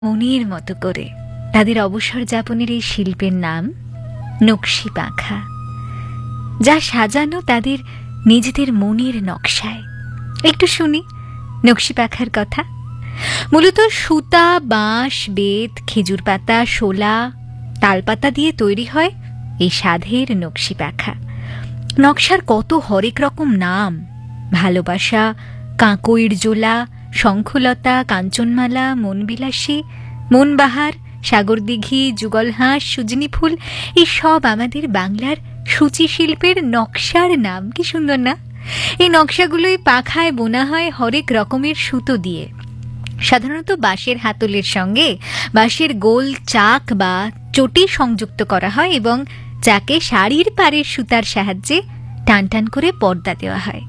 মনের মতো করে তাদের অবসর যাপনের এই শিল্পের নাম নকশি পাখা, যা সাজানো তাদের নিজেদের মনের নকশায়। একটু শুনি নকশি পাখার কথা। মূলত সুতা, বাঁশ, বেত, খেজুর পাতা, শোলা, তালপাতা দিয়ে তৈরি হয় এই সাধের নকশি পাখা। নকশার কত হরেক রকম নাম: ভালোবাসা, কাঁকইর জোলা, শঙ্খলতা, কাঞ্চনমালা, মনবিলাসী, মনবাহার, সাগরদিঘি, যুগলহাঁস, সুজনি ফুল, এই সব আমাদের বাংলার সূচি শিল্পের নকশার নাম। কি সুন্দর না? এই নকশাগুলোই পাখায় বোনা হয় হরেক রকমের সুতো দিয়ে। সাধারণত বাঁশের হাতলের সঙ্গে বাঁশের গোল চাক বা চটি সংযুক্ত করা হয় এবং চাকে শাড়ির পাড়ের সুতার সাহায্যে টান টান করে পর্দা দেওয়া হয়।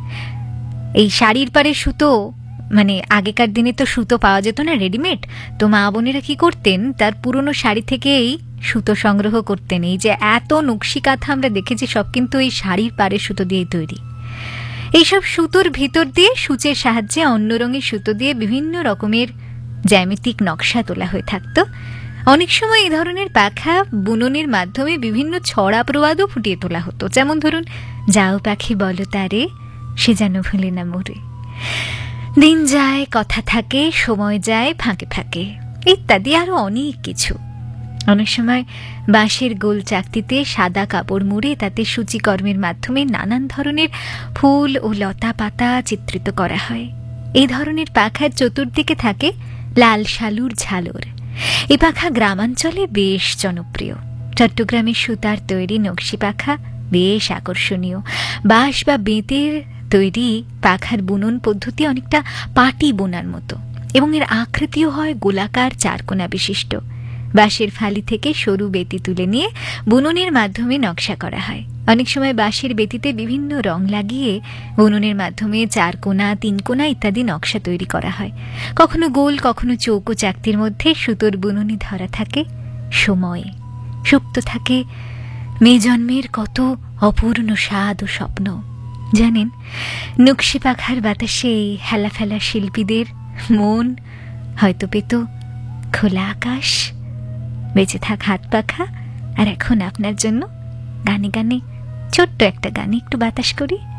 এই শাড়ির পাড়ের সুতো, মানে আগেকার দিনে তো সুতো পাওয়া যেত না রেডিমেড, তো মা বোনেরা কি করতেন, তার পুরনো শাড়ি থেকেই সুতো সংগ্রহ করতেন। এই যে এত নকশি কাঁথা আমরা দেখেছি, সব কিন্তু এই শাড়ির পাড়ের সুতো দিয়েই তৈরি। এইসব সুতোর ভিতর দিয়ে সূচের সাহায্যে অন্য রঙের সুতো দিয়ে বিভিন্ন রকমের জ্যামিতিক নকশা তোলা হয়ে থাকতো। অনেক সময় এই ধরনের পাখা বুননের মাধ্যমে বিভিন্ন ছড়া প্রবাদও ফুটিয়ে তোলা হতো। যেমন ধরুন, যাও পাখি বলো তারে, সে যেন ভুলে না মোরে, দিন যায় কথা থাকে, সময় যায় ফাঁকে ফাঁকে, ইত্যাদি আরো অনেক কিছু। অনেক সময় বাঁশের গোল চাকতিতে সাদা কাপড় মুড়ে তাতে সূচিকর্মের মাধ্যমে নানান ধরনের ফুল ও লতা পাতা চিত্রিত করা হয়। এই ধরনের পাখার চতুর্দিকে থাকে লাল শালুর ঝালর। এই পাখা গ্রামাঞ্চলে বেশ জনপ্রিয়। চট্টগ্রামের সুতার তৈরি নকশি পাখা বেশ আকর্ষণীয়। বাঁশ বা বেতের তৈরি পাখার বুনন পদ্ধতি অনেকটা পাটি বোনার মতো এবং এর আকৃতিও হয় গোলাকার চারকোনা বিশিষ্ট। বাঁশের ফালি থেকে সরু বেতি তুলে নিয়ে বুননের মাধ্যমে নকশা করা হয়। অনেক সময় বাঁশের বেতিতে বিভিন্ন রং লাগিয়ে বুননের মাধ্যমে চারকোনা, তিনকোনা ইত্যাদি নকশা তৈরি করা হয়। কখনো গোল, কখনো চৌকো চাকতির মধ্যে সুতোর বুননি ধরা থাকে সময়ে। সুপ্ত থাকে মেজন্মের কত অপূর্ণ স্বাদ ও স্বপ্ন। জানেন, নকশি পাখার বাতাসে হেলা ফেলা শিল্পীদের মন হয়তো পেত খোলা আকাশ। বেঁচে থাক হাত পাখা। আর এখন আপনার জন্য গানে গানে ছোট্ট একটা গানে একটু বাতাস করি।